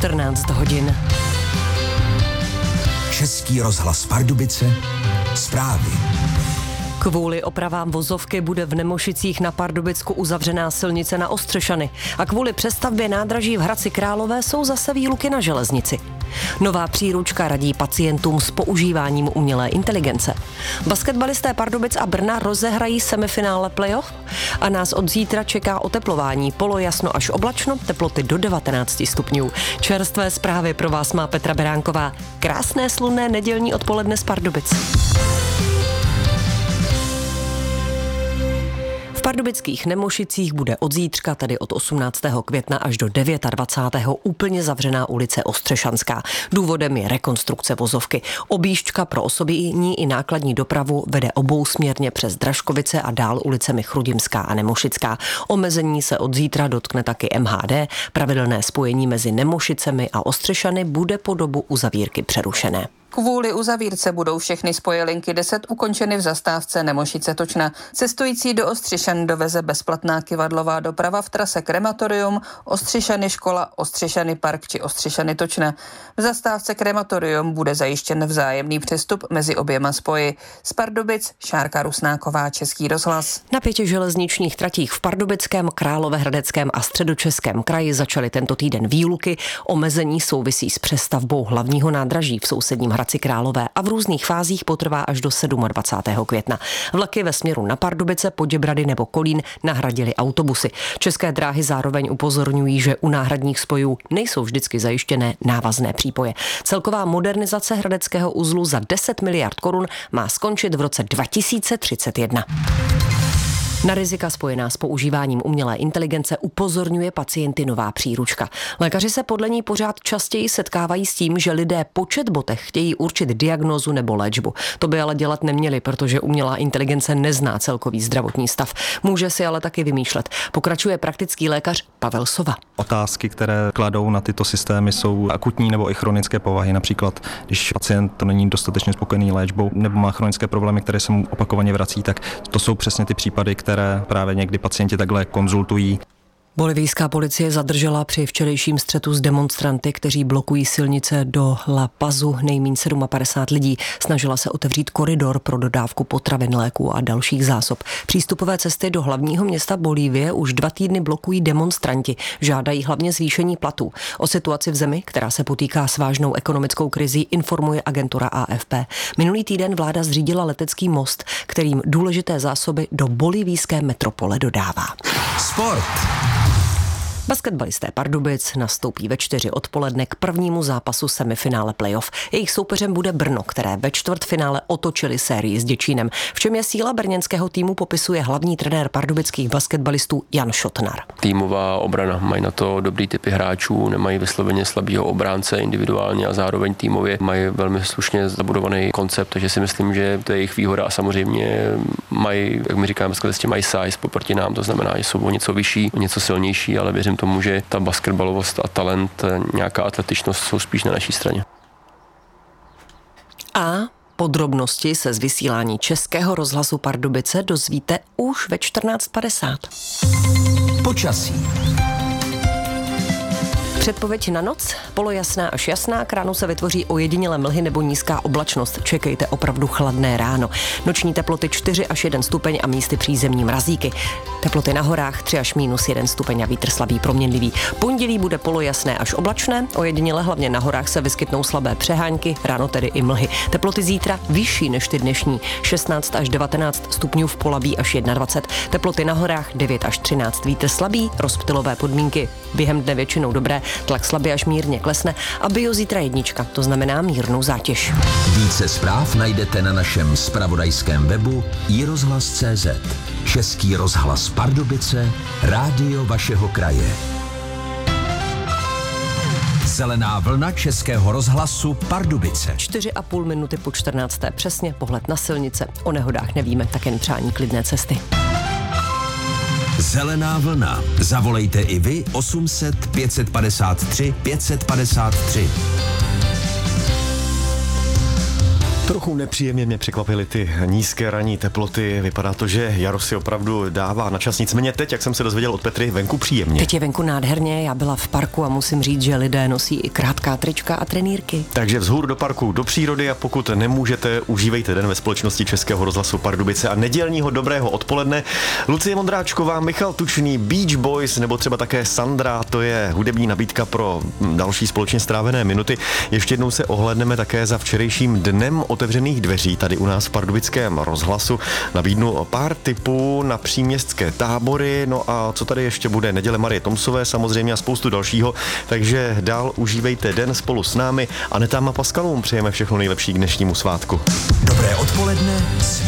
14 hodin. Český rozhlas Pardubice, zprávy. Kvůli opravám vozovky bude v Nemošicích na Pardubicku uzavřená silnice na Ostřešany a kvůli přestavbě nádraží v Hradci Králové jsou zase výluky na železnici. Nová příručka radí pacientům s používáním umělé inteligence. Basketbalisté Pardubic a Brna rozehrají semifinále playoff a nás od zítra čeká oteplování. Polojasno až oblačno, teploty do 19 stupňů. Čerstvé zprávy pro vás má Petra Beránková. Krásné slunné nedělní odpoledne z Pardubic. V pardubických Nemošicích bude od zítřka, tedy od 18. května až do 29. úplně zavřená ulice Ostřešanská. Důvodem je rekonstrukce vozovky. Objížďka pro osobní i nákladní dopravu vede obousměrně přes Dražkovice a dál ulicemi Chrudimská a Nemošická. Omezení se od zítra dotkne taky MHD. Pravidelné spojení mezi Nemošicemi a Ostřešany bude po dobu uzavírky přerušené. Kvůli uzavírce budou všechny spojelinky 10 ukončeny v zastávce Nemošice-Točna. Cestující do Ostřešan doveze bezplatná kyvadlová doprava v trase Krematorium, Ostřešany škola, Ostřešany park či Ostřešany Točna. V zastávce Krematorium bude zajištěn vzájemný přestup mezi oběma spoji. Z Pardubic Šárka Rusnáková, Český rozhlas. Na 5 železničních tratích v Pardubickém, Královéhradeckém a Středočeském kraji začaly tento týden výluky. Omezení souvisí s přestavbou hlavního nádraží v sousedním Hradci Králové a v různých fázích potrvá až do 27. května. Vlaky ve směru na Pardubice, Poděbrady nebo Kolín nahradily autobusy. České dráhy zároveň upozorňují, že u náhradních spojů nejsou vždycky zajištěné návazné přípoje. Celková modernizace hradeckého uzlu za 10 miliard korun má skončit v roce 2031. Na rizika spojená s používáním umělé inteligence upozorňuje pacienty nová příručka. Lékaři se podle ní pořád častěji setkávají s tím, že lidé po chatbotech chtějí určit diagnózu nebo léčbu. To by ale dělat neměli, protože umělá inteligence nezná celkový zdravotní stav. Může si ale taky vymýšlet. Pokračuje praktický lékař Pavel Sova. Otázky, které kladou na tyto systémy, jsou akutní nebo i chronické povahy. Například, když pacient není dostatečně spokojený léčbou nebo má chronické problémy, které se mu opakovaně vrací, tak to jsou přesně ty případy, které právě někdy pacienti takhle konzultují. Bolivijská policie zadržela při včerejším střetu s demonstranty, kteří blokují silnice do La Pazu nejméně 57 lidí. Snažila se otevřít koridor pro dodávku potravin, léků a dalších zásob. Přístupové cesty do hlavního města Bolívie už 2 týdny blokují demonstranti. Žádají hlavně zvýšení platů. O situaci v zemi, která se potýká s vážnou ekonomickou krizí, informuje agentura AFP. Minulý týden vláda zřídila letecký most, kterým důležité zásoby do bolivijské metropole dodává. Sport. Basketbalisté Pardubic nastoupí ve 4 odpoledne k prvnímu zápasu semifinále playoff. Jejich soupeřem bude Brno, které ve čtvrtfinále otočili sérii s Děčínem. V čem je síla brněnského týmu, popisuje hlavní trenér pardubických basketbalistů Jan Šotnar. Týmová obrana, mají na to dobrý typy hráčů, nemají vysloveně slabýho obránce individuálně a zároveň týmově mají velmi slušně zabudovaný koncept, takže si myslím, že to je jejich výhoda a samozřejmě mají, jak my říkáme, mají size poproti nám, to znamená, že jsou o něco vyšší, o něco silnější, ale věřím tomu, že ta basketbalovost a talent, nějaká atletičnost jsou spíš na naší straně. A podrobnosti se z vysílání Českého rozhlasu Pardubice dozvíte už ve 14:50. Počasí. Předpověď na noc, polojasná až jasná, k ránu se vytvoří ojedinělé mlhy nebo nízká oblačnost. Čekejte opravdu chladné ráno. Noční teploty 4 až 1 stupeň a místy přízemní mrazíky. Teploty na horách 3 až -1 stupeň a vítr slabý proměnlivý. Pondělí bude polojasné až oblačné, ojediněle hlavně na horách se vyskytnou slabé přehánky, ráno tedy i mlhy. Teploty zítra vyšší než ty dnešní, 16 až 19 stupňů v Polabí až 21. Teploty na horách 9 až 13, vítr slabý, rozptylové podmínky během dne většinou dobré. Tlak slabě až mírně klesne a bio zítra 1, to znamená mírnou zátěž. Více zpráv najdete na našem zpravodajském webu iRozhlas.cz. Český rozhlas Pardubice, rádio vašeho kraje. Zelená vlna Českého rozhlasu Pardubice. 4,5 minuty po 14. přesně, pohled na silnice. O nehodách nevíme, tak jen přání klidné cesty. Zelená vlna. Zavolejte i vy 800 553 553. Trochu nepříjemně mě překvapily ty nízké ranní teploty. Vypadá to, že jaro si opravdu dává na čas. Nicméně teď, jak jsem se dozvěděl od Petry, venku příjemně. Teď je venku nádherně, já byla v parku a musím říct, že lidé nosí i krátká trička a trenýrky. Takže vzhůru do parku, do přírody, a pokud nemůžete, užívejte den ve společnosti Českého rozhlasu Pardubice a nedělního dobrého odpoledne. Lucie Mondráčková, Michal Tučný, Beach Boys nebo třeba také Sandra, to je hudební nabídka pro další společně strávené minuty. Ještě jednou se ohlédneme také za včerejším dnem otevřených dveří tady u nás v Pardubickém rozhlasu. Nabídnu pár tipů na příměstské tábory, no a co tady ještě bude? Neděle Marie Tomsové samozřejmě a spoustu dalšího, takže dál užívejte den spolu s námi. Anetám a Paskalům přejeme všechno nejlepší k dnešnímu svátku. Dobré odpoledne.